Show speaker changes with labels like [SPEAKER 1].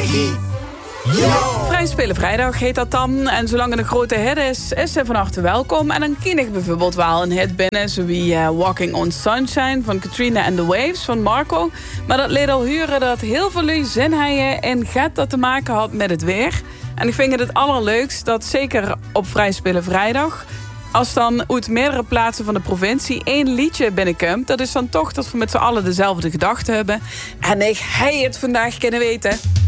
[SPEAKER 1] Vrij Spelen Vrijdag heet dat dan. En zolang het een grote hit is, is ze van harte welkom. En dan ken ik bijvoorbeeld wel een hit binnen, zoals Walking on Sunshine van Katrina and the Waves van Marco. Maar dat leed al huren dat heel veel lui zin hebben in gaat dat te maken had met het weer. En ik vind het allerleukst dat zeker op Vrij Spelen Vrijdag, als dan uit meerdere plaatsen van de provincie 1 liedje binnenkomt, dat is dan toch dat we met z'n allen dezelfde gedachten hebben. En ik heb het vandaag kunnen weten.